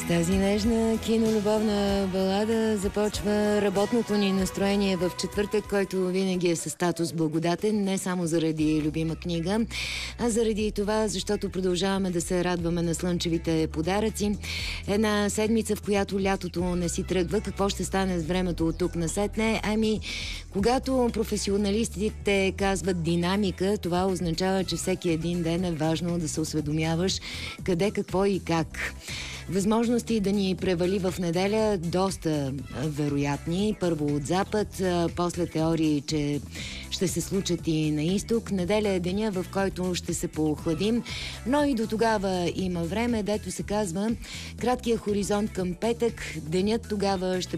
Тази нежна кинолюбовна балада започва работното ни настроение в четвъртък, който винаги е със статус благодатен, не само заради любима книга, а заради това, защото продължаваме да се радваме на слънчевите подаръци. Една седмица, в която лятото не си тръгва. Какво ще стане с времето от тук насетне? Ами, когато професионалистите казват динамика, това означава, че всеки един ден е важно да се осведомяваш къде, какво и как. Възможности да ни превали в неделя доста вероятни. Първо от запад, после теории, че ще се случат и на изток. Неделя е деня, в който ще се поохладим, но и до тогава има време, дето се казва краткия хоризонт към петък. Денят тогава ще